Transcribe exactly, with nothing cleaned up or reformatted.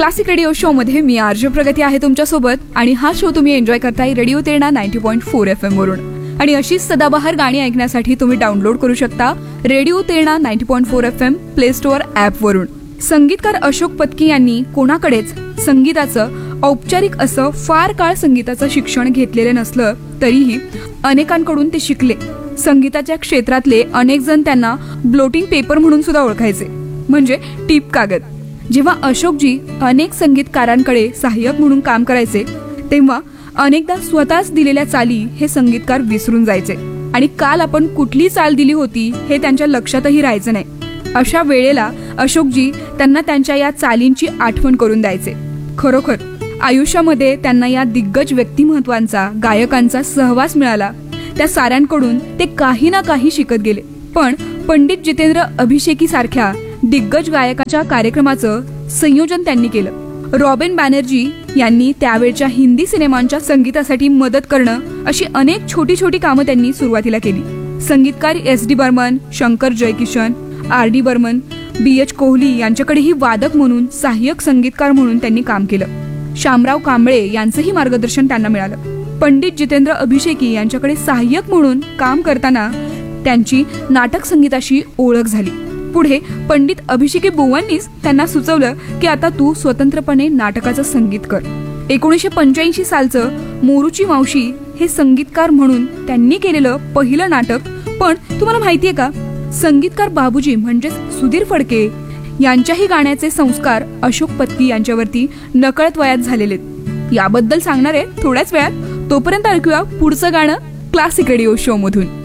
Classic radio show मध्ये मी RJ प्रगती आहे तुमच्यासोबत आणि हा शो तुम्ही एन्जॉय करताय radio Terna ninety point four F M वरून आणि अशीच सदाबहार गाणी ऐकण्यासाठी तुम्ही डाउनलोड करू शकता radio Terna ninety point four F M play store app वरून. संगीतकार अशोक पत्की यांनी कोणाकडेच संगीताचं औपचारिक असं फार काळ संगीताचं शिक्षण घेतलेलं नसलं तरीही अनेकांकडून ते शिकले. संगीताच्या क्षेत्रातले अनेक जण त्यांना ब्लोटिंग पेपर म्हणून सुद्धा ओळखायचे, म्हणजे टीप कागद. जेव्हा अशोकजी अनेक संगीतकारांकडे सहाय्यक म्हणून काम करायचे तेव्हा अनेकदा स्वतःच दिलेल्या चाली हे संगीतकार विसरून जायचे आणि काल आपण कुठली चाल दिली होती हे त्यांच्या लक्षातही राहायचं नाही. अशा वेळेला अशोकजी त्यांना त्यांच्या या चालींची आठवण करून द्यायचे. खरोखर आयुष्यामध्ये त्यांना या दिग्गज व्यक्तिमत्वांचा, गायकांचा सहवास मिळाला. त्या साऱ्यांकडून ते काही ना काही शिकत गेले. पण पंडित जितेंद्र अभिषेकी सारख्या दिग्गज गायकाच्या कार्यक्रमाचं संयोजन त्यांनी केलं. रॉबिन बॅनर्जी यांनी त्यावेळच्या हिंदी सिनेमांच्या संगीतासाठी मदत करणं अशी अनेक छोटी छोटी कामं त्यांनी सुरुवातीला केली. संगीतकार S D Burman, Shankar Jaikishan, R D Burman, बी एच कोहली यांच्याकडेही वादक म्हणून, सहाय्यक संगीतकार म्हणून त्यांनी काम केलं. शामराव कांबळे यांचंही मार्गदर्शन त्यांना मिळालं. पंडित जितेंद्र अभिषेकी यांच्याकडे सहाय्यक म्हणून काम करताना त्यांची नाटक संगीताशी ओळख झाली. पुढे पंडित अभिषेकी बुवांनीच त्यांना सुचवलं की आता तू स्वतंत्रपणे नाटकाचं संगीत कर. एकोणीसशे पंच्याऐंशी सालचं मोरूची मावशी हे संगीतकार म्हणून त्यांनी केलेलं पहिलं नाटक. पण तुम्हाला माहितीये का, संगीतकार बाबूजी म्हणजेच सुधीर फडके यांच्याही गाण्याचे संस्कार अशोक पत्की यांच्यावरती नकळत वयात झालेले. याबद्दल सांगणार आहे थोड्याच वेळात. तोपर्यंत ऐकूया पुढचं गाणं क्लासिक रेडिओ शो मधून.